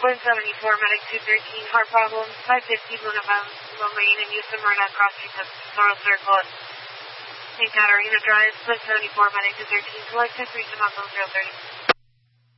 174, medic 213, heart problem, 550 Luna Lane and Houston, Marina crossing the Floral Circle at St. Catarina Drive, 174, medic 213, select 2 3 to Muscle 030.